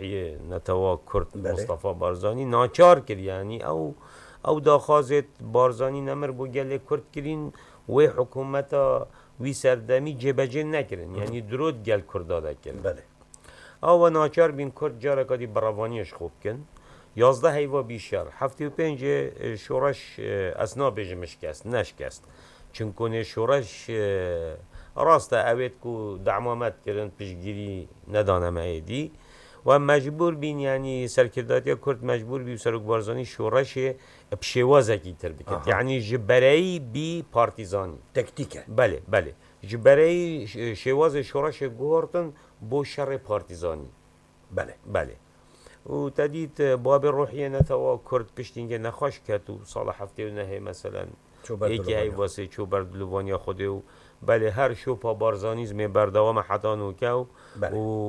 روحیه نتوا کرد مصطفى بارزانی ناچار کرد یعنی او داخوازت بارزانی نمر بو گل کرد کرین و حکومتا وی سردمی جبجه نکرن یعنی درود گل کرداده کرن بله او ناچار بین کرد جاره کدی براوانیش خوب کن 11 هیوا بیشتر 75 شورش اسنا بجمش کست نشکست چون شورش راسته اوید کو دعمامت کردن پیشگیری ندانم ایدی و مجبور بین یعنی سرکرداتی کرد مجبور بی سرک بارزانی شورش بشوازکی تر بکرد یعنی جبرایی بی پارتیزانی تکتیکه بله جبرایی شواز شورش گوهرتن بو شر پارتیزانی بله و تدید باب روحیه نتوا کرد پشتینگه نخواش کت و سال 79 مثلا یکی های واسه چو بردلوانیا خوده و بله هر شو پا بارزانیزم بردوام حتا نوکو و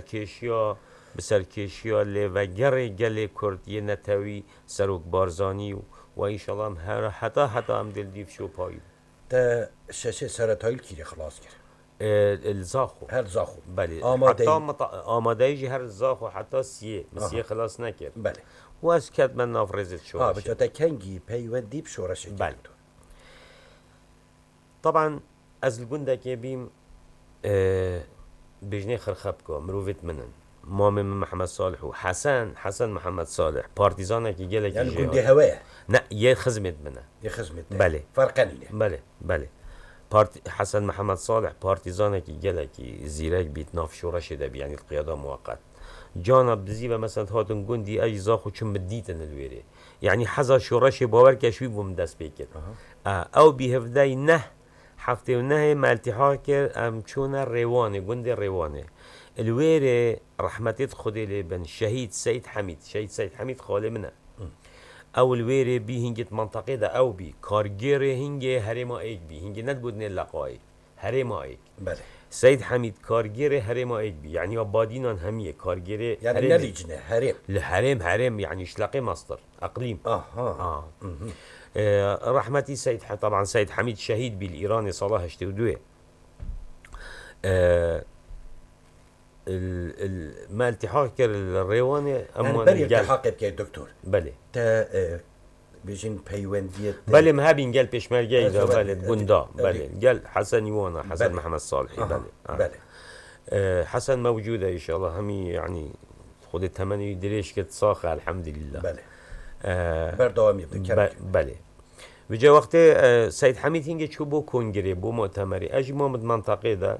بسرکشیا لیوگر گل کرد یه نتوی سروک بارزانی و ایشالله هر حتا هم دل دیف شو پایی تا ششه سرطایل کی خلاص کرد الزاخو هر زاخو بله حتی آمادهی هر زاخو حتی سیه خلاص نکرد بله و از کد من نافرزت شورش بجاتا کنگی پیوندی بشورش بله طبعا از الجنده که بیم بجنه خرخب که مروفت منن مام محمد صالح و حسن محمد صالح پارتیزانه که گله یعنی گنده هواه نه یه خدمت منه بله فرق نینه بله حسن محمد صالح پارتیزانه که گله که زیرک بیت ناف شورش ده یعنی القیاده موقت جانا بزی و مثلا هاتون گندی اجزا خو چون بدیتن الویره یعنی حزا شورش باور کشوی بوم دست بکر او بی هفده نه هفته و نه ملتحاق کرد ام چون روانه گند روانه الویره رحمتت خودی لبن شهید سید حمید خاله منه او الویره بی هنگت منطقه ده او بی کارگر هنگه هرما ایک بی هنگه ندبود نه لقای هرما ایک بله سید حمید کارگر هرما ایک بی یعنی آبادینان همیه کارگر یعنی نلیجنه هرم یعنی شلقه مصدر اقلیم رحمتي طبعا سيد حميد شهيد بالإيراني صلاح 82 ما التحاق الريواني يعني بري التحاق بكي دكتور بله تا بيجين بيونديت بله ما هابين قال بيشمرجي ده بله بوندا بله قال حسن يوانا حسن بله. محمد صالحي بله حسن موجودة إن شاء الله همي يعني خد التمني دريش كت صاخة الحمد لله بله بردوامي بله و جا وقت سید حمید هنگه چو بو کنگره بو معتمری اجی مامد منطقه ده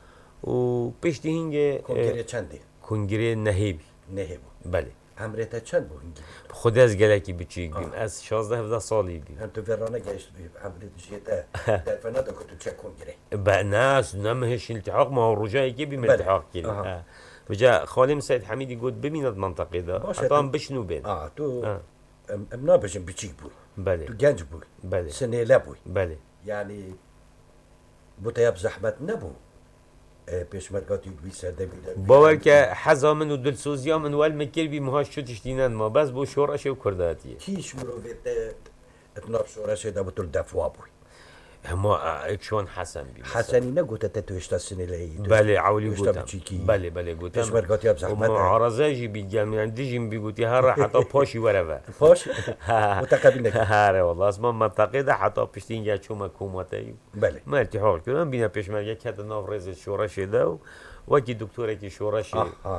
و پشتی هنگه کنگره چنده؟ کنگره نهیبی بله عمرتا چند بو هنگه؟ خود از گلکی بچیک بیم از 16-17 سالی بیم هم تو فرانه گشت بیم عمرتا شیطه در فنادا کتو چه کنگره؟ با ناس نمهش التحاق ما هو رجایی که بیم التحاق کریم و جا خالم سید حمیدی گود ببیند منطقه ده حتی هم بشنو بین تو امنا بشن بچیک بود بله تو گنج بود بله سنه لبوی بله یعنی بوتیاب زحمت نبو پیشمرگاتی دوی سرده بیدن باور که حزا من و دلسوزیا من وال مکر بی مهاش شو تشتینن ما بس بو شورش و کرداتیه کیش مروفیت اتناب شورش ده بطول دفوا بوی هما اكشون حسن بي حسني نقول تتويش تسني لهي بله عولي قوتم بله قوتم پیشمرگاتی اب زحمت ومعارضاجي بيجام يعني ديجم بيقولي هرا حتى باشي ورفا باش متقبلك هرا والله اسمه منطقه ده حتى بشتين جا شو حكومتي بله ما التحاق كلام بينا پیشمرگی كده ناف رئيس الشورش ده وكي دكتوره كي شورش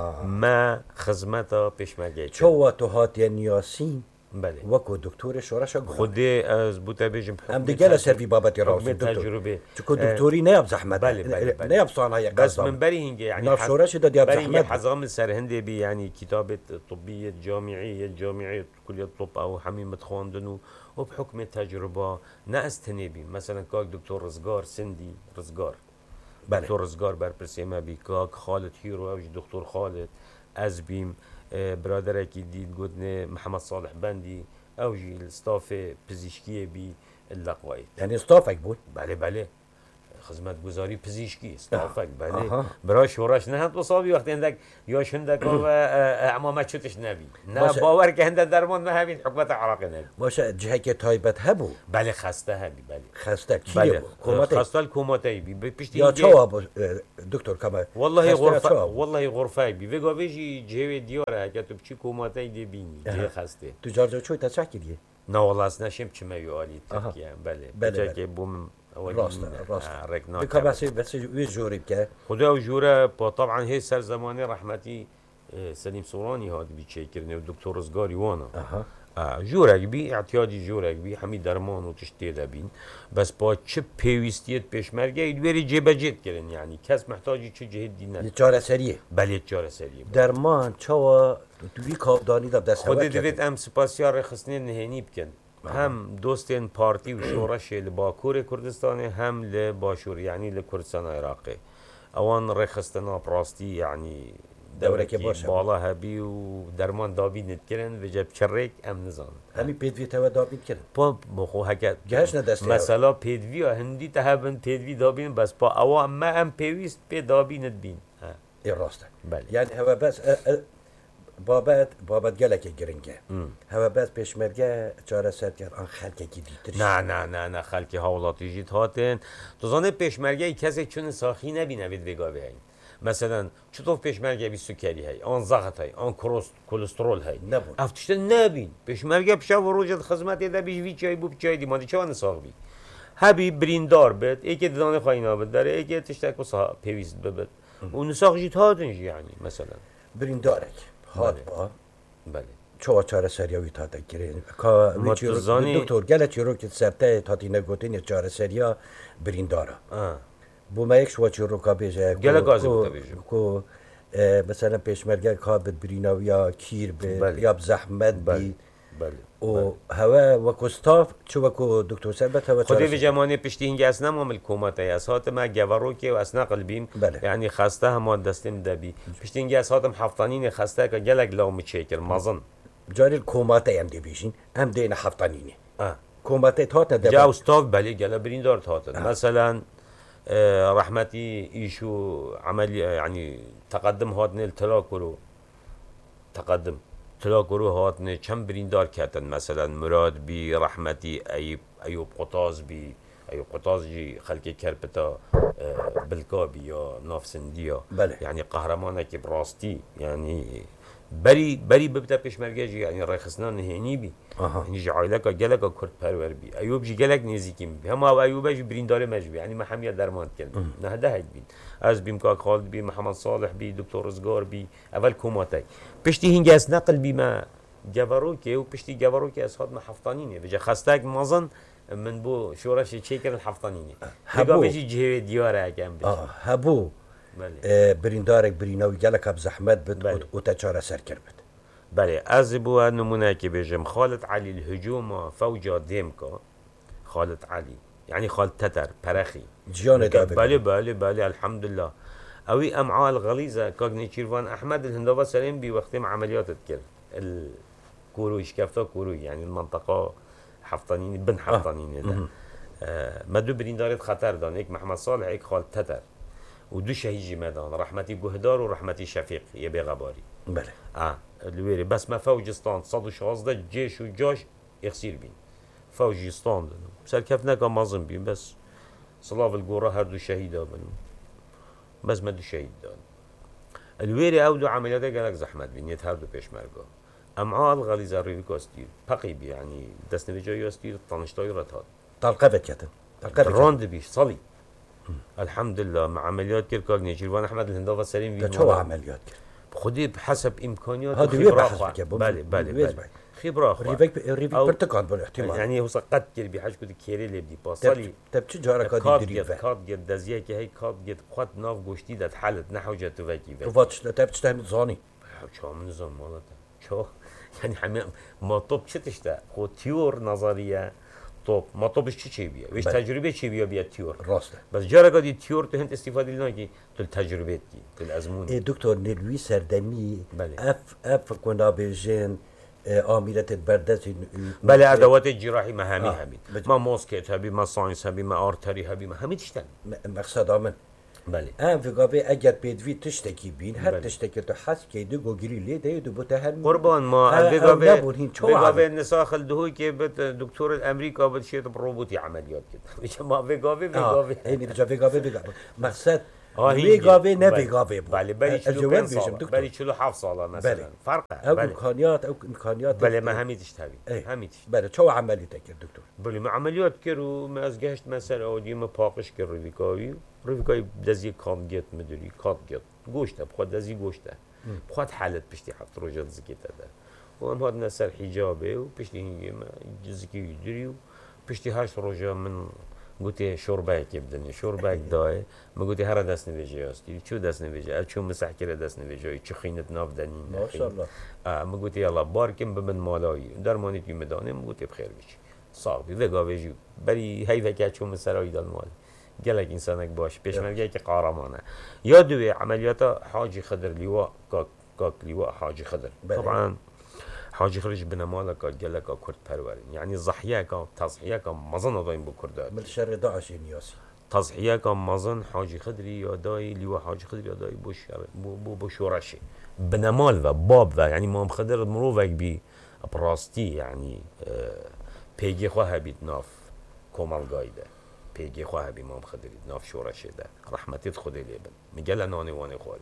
ما خدمتا پیشمرگی چو تو هاتي نياسين بله وكو دكتور شورش خودی از بوتا بيجم ام دجال سرفي بابتي راوس تجربه تكو دكتوري نياب زحمت بله نياب صانع بس من بري هنجي يعني ناف شورش ده دياب زحمت حزام السرهندي بي يعني كتابة طبية جامعية كلية الطب او حميمة خواندنو وبحكم التجربة ناستني بي مثلا كاك دكتور رزقار سندي رزقار دكتور رزقار برسيما بي كاك خالد هيرو او دكتور خالد از بيم برادرکی دید گفتن محمد صالح بندی اوجی استاف پزشکی بی اللقوایی یعنی استافک بود؟ بله خدمت گذاری پزشکی استافک بله برای شورش نه هم تصاوی وقتی اندک یا شندک و امامت شدش نبی نه باور که هنده درمان نه همین حکومت عراق نبی باشه جهه که تایبت هبو بله خسته هبی بله خسته کی بله حکومت خسته الحکومت بی پشتی یا چوا دکتر کما والله غرفه بی وگا ویجی جهه دیاره که تو چی حکومت دی بینی جهه خسته تو جارجو چوی تا چه کردی نه والله اصلا شم چه میوالی ترکیه بله که بوم راسته بكا بس ويجوري بكا خدا وجوره طبعا هي سر زماني رحمتي سليم صوراني هاد بيتشكرني والدكتور زغاري وانا جورك بي اعتيادي جورك بي حميد درمان وتشتي دابين بس با تشب بيويستيت بيشمرگه يدوري جيبه جيت كرن يعني كاس محتاجي تشي جهد دينا يتجاره سريه بله يتجاره سريه درمان چوا توی کابدانی دا دست خود دوید ام سپاسیار خصنی نهینی بکن هم دوستین پارتی و شورش لباکور کردستان هم لباشور يعني لكردستان عراقي اوان رخصتنا براستی يعني دوره که باشه بالا هبی و درمان دابی نتکرن و جب چرک ام نزان همی پیدوی توا دابی کردن پا مخو حکت گهش ندسته مثلا پیدوی هندی تهبن پیدوی دابین بس پا اوا ما ام پیویست پی دابی ندبین این راسته بله یعنی هوا بس بابت گلک گرنگه هوا بس پیشمرگه چاره سر کرد آن خلقه کی دیترش نه خلقی حوالاتی جیت هاتن تو زانه پیشمرگه کسی چون ساخی نبینه بید وگا بهین مثلا چطور پیشمرگه بی سکری هی آن زغط هی آن کلسترول هی افتشته نبین پیشمرگه پشا و روجت خدمت ده بیش وی چای بو چای دی مادی چه وان ساخ بی هبی بریندار بد ایکی دانه خاینا بد داره ایکی تشتک وصا پیویست بد و نساخ جیت هاتنش یعنی مثلا بریندارک هات با بله چوا چاره سریاوی تا دکرین که دکتر گلت یورو که سرته تا تی نگوتین چاره سریا بریندارا بو ما یک شو چورو کا بیجه گله گازی بوده بیجه کو مثلا پیشمرگه کا به بریناویا کیر به یا زحمت بی و هوا و کوستاف چو و دکتر ثابت هوا خودی به جمانه پشتی اینگه اصلا معامل کومت اسات ما گوارو که و اصلا قلبیم یعنی خسته هم دستم دبی پشتی اینگه اساتم حفطانین خسته که گلک لام چیکر مازن جاری کومت هم دی بیشین هم دین حفطانینه کومت تات دب جا استاف بله گله بریندار تات مثلا رحمتي ايشو عمل يعني تقدم هاتن التلاكرو تقدم تلاكرو هاتن كم بريندار كاتن مثلا مراد بي رحمتي ايوب قطاز بي ايوب قطاز جي خلقي كربتا بالكابي يا نافسنديا يعني قهرمانك براستي يعني بری ببتا پیشمرگه جی یعنی رخصنا نهینی بی یعنی جی عائله کا گله کا کرد پرور بی ایوب جی گلک نزیکیم بی هم ایوب جی بریندار مجبی یعنی محمد درمان کرد نه ده بی از بیم کا خالد بی محمد صالح بی دکتر ازگار بی اول کوماتای پشتی هنگاس نقل بی ما جواروکی و پشتی جواروکی اسهاد ما حفطانینه بجا خستاک مازن من بو شورش چیکر الحفطانینه هبو بجی جهه دیاره کم بجی هبو بریندارک بریناوی گلک اب زحمت بد و تچاره سر کرد بله از بو نمونه که بجم خالد علی الهجوم فوجا دیمکا خالد علی یعنی خالد تتر پرخی جیان دابه بله الحمدلله اوی امعاء الغلیظه کاغنی چیروان احمد الهندوه سلیم بی وقتی عملیاتت کرد الكوروي شكافتا كوروي يعني المنطقه حفطانين بن حفطانين ده ما دو بريندارت خطر دان هيك محمد صالح هيك خالد تتر ودو شهيجي ميدان رحمتي جهدار ورحمتي شفيق يبي غباري بله الويري بس ما فوجستان صدو شازده جيش وجاش يخسير بين فوجستان سركفنا كمازن بين بس صلاف الجورة هردو شهيدا بنو بس ما دو شهيد دان الويري او دو عمليات قالك زحمت بين يتهردو بيش مرقا امعاء الغليظة ريوكا ستير بقيب يعني دست نبجايا ستير طنشتاي رتاد طلقة بكتن راند بيش صلي الحمد لله مع عمليات كيركاغ نيجيروان احمد الهندوه سليم في شو عمليات خدي بحسب امكانيات خبره بله خبره ريفيك برتقال بالاحتمال يعني هو سقط كير بحاج كود كيري اللي بدي باصلي تبتش جارك هادي كاد جد دزيه كي هي كاد جد قد ناف غشتي دت حالت نحو جت فاكي فاتش تبتش تهم زاني شو من زمان مالته شو يعني حمام ما طب شتشتا خو تيور نظريه طب ما طبش چی بیا وش تجربه چی بیا تیور راسته بس جاره قدی تیور تو هند استفاده لناکی تو تجربه کی تو ازمون دکتر نیلوی سردمی اف کنا بیجن آمیلت بردست بله ادوات جراحی ما همه همین ما ماسکت هبی ما ساینس هبی ما آرتری هبی ما همه تشتن مقصد آمن بله ام فقابه اگر بدوی تشتکی بین هر تشتکی تو حس که دو گوگری لیده دو بتهم قربان ما فقابه نساخ الدهوی که بت دکتور الامریکا بت شيء روبوتي عملیات کرد ما فقابه اینی جا فقابه مقصد ویگاوه نه ویگاوه بود بله بلی 47 ساله مثلا فرقه او امکانیات بله ما همه تشتهی همه تشت بله چه عملیات کرد دکتر بله ما عملیات کرد و ما از گشت مثلا اودی ما پاکش کرد رویکایی دزی کام گیت مدری کات گیت گوشته بخواد دزی گوشته بخواد حالت پشتی حفت روجات زکیت ده و هم هاد نسر حجابه و پشتی هنگی ما زکی یدری و پشتی هشت روجا من گویی شوربه که بدنی شوربه دای مگویی هر دست نویجی هستی چه دست نویجی چون مسح کرده دست نویجی چه خینت ناف دنی ماشاءالله مگویی یالا بارکم بمن مالایی درمانی که مدانه مگویی بخیر بیش صاحبی وگاویجی بری هی وکه چون مسرای دال مال گلک انسانک باش پیشمرگی که قهرمانه یا دوی عملیات حاجی خضر لیوا کاک لیوا حاجی خضر طبعا حاجی خرج بنماله که گلک کرد پرورین یعنی ضحیه که تضحیه که مزن دایم بکرده من شر داعش نیاسی تضحیه که مزن حاجی خضری یادای لیوا حاجی خضری یادای بو شورشی بنمال و باب و یعنی مام خضر مروفک بی براستی یعنی پیگی خواه بیت ناف کومال گایده پیگی خواه بی مام خضری ناف شورشی ده رحمتیت خودی لیبن مگل نانی وانی خواری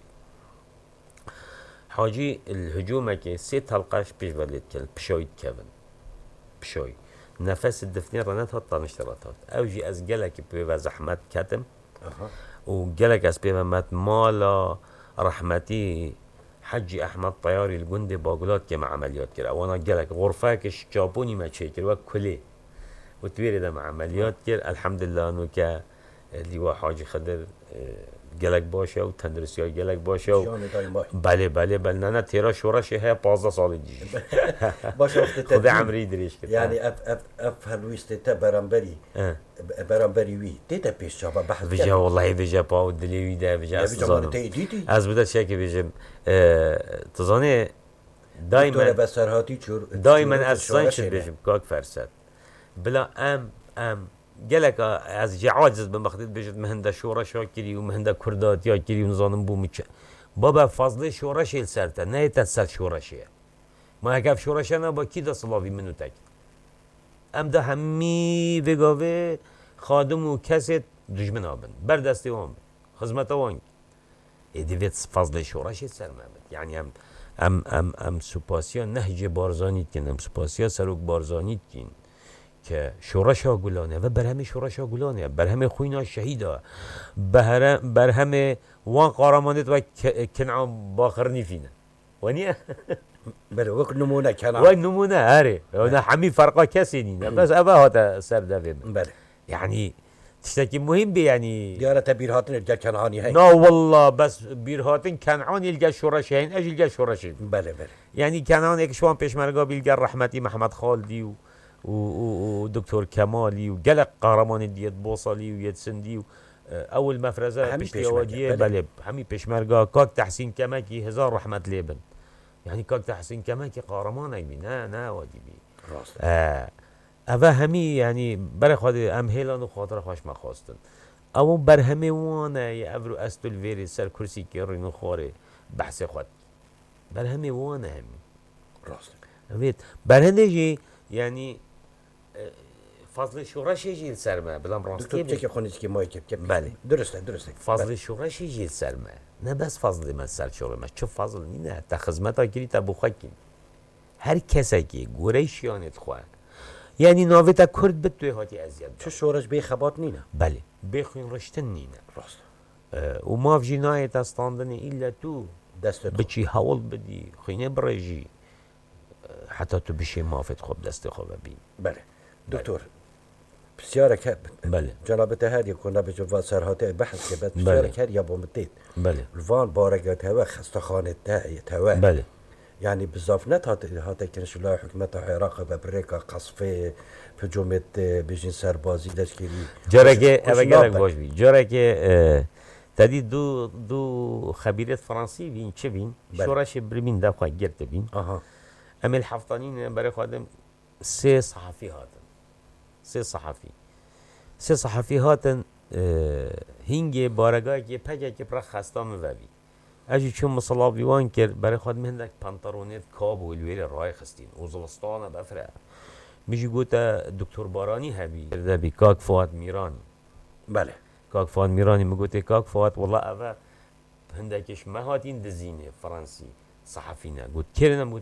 حاجی الهجومه که 3 طلقاش پیش ولید کل پشاید کبن پشاید نفس الدفنی رنت هات تنشترات هات اوجی از گلک پیو زحمت کتم و گلک از پیو مت مالا رحمتی حجی احمد طیاری الگنده باگلات که مع عملیات کرد وانا گلک غرفه کش جابونی ما چه کرد و کلی و تویری ده مع عملیات کرد الحمدلله انو که لیوا حاجی خضر گلک باشه و تندرستی های گلک باشه و بله نه تیرا شورشه های 15 سال دیجی باشه خود عمری دریش کرد یعنی اف هلویستی تا برانبری وی دیتا پیش جا بحث کرد بجا والله بجا پاو دلیوی ده بجا استزانم از بوده شکل بجم تزانه دائما از سانشد بجم کاک فرسد بلا ام گلک از جعاجز بمخدید بجد مهنده شورش ها کری و مهنده کردات ها کری و نظانم بو مچه بابا فضل شورش ایل سرته نه ایتا سر شورشیه ما اگه شورشه نه با کی دا صلاوی منو تک ام ده همی بگاوه خادم و کسی دجمن آبن بردستی هم خدمت وانگ ایدویت فضل شورش ایل سر محمد یعنی ام سپاسیا نهج بارزانید کن ام سپاسیا سروک بارزانید کن که شورش ها گلانه و بر همه شورش ها گلانه بر همه خوینا شهیده بر همه وان قارمانت و کنعان باخر نیفینه ونیه بله وقت نمونه کنعان وای نمونه هره انا حمی فرقا کسی نینه بس اوه هاتا سر دویم بله يعني تشتكي مهم بي يعني ديارة بيرهاتن يلقى كنعاني هاي لا والله بس بيرهاتن كنعان يلقى شورشين اجي يلقى شورشين بله يعني كنعان هيك شوان بيشمرقا بيلقى الرحمتي محمد خالدي ودكتور كمالي وقلق قهرمان ديت بوصلي ويد سندي اول مفرزه بيشتي اوديه بله همي بيشمرقا كاك تحسين كماكي هزار رحمه ليبن يعني كاك تحسين كماكي قهرمان ايبي نا وادي بي اوه همی یعنی برای خود ام هیلان و خاطر خوش مخواستن اما بر همه وانه یه افرو استول ویری سر کرسی که رینو خواره بحث خود بر همه وانه همی راست بر هنده جی یعنی فضل شورش جیل سرمه بلام راستی دکتر چه خونیست که مایی که بله درسته فضل شورش جیل سرمه نه بس فضل من سر شورمه چه فضل نینه تا خدمت ها گیری تا بخوکی هر کسی که گوره شیانت خواه یعنی ناویتا کرد به توی هاتی ازیاد چه شورش بی خبات نینه بله بخوین رشتن نینه راست و ماف جنایت استاندن ایلا تو دست تو بچی حول بدی خینه برجی حتی تو بشی مافت خوب دست خوب بین بله دکتر بسیار که بله جناب تهر یکونه به جواب سرهاته بحث که بعد بسیار که یا بومتید بله الوان بارگت هوا خستخانه تهوا بله يعني بزاف نت هات كنش الله حكمت العراق ببريكا قصفه هجومت بيجين سربازي لشكري جركه اوغلك باش بي جركه تدي دو خبيرات فرنسي بين تشبين شورش برمين دافع جرت بين امل حفطانين برای خادم سه صحفی هاتن سه صحفی هاتن هنگی بارگاه که پجه که برای خستا مبابی اجی چون مصلاب دیوان کرد برای خادم هندک پانتارونت کاب و الویر رای خستین و زلستان بفره میجی گوتا دکتر بارانی هبی دبی کاک فواد میرانی بله کاک فواد میرانی مگوته کاک فواد والله اوه هندکش ما هاتین دزینه فرانسی صحفی نه گوت کرنم گوت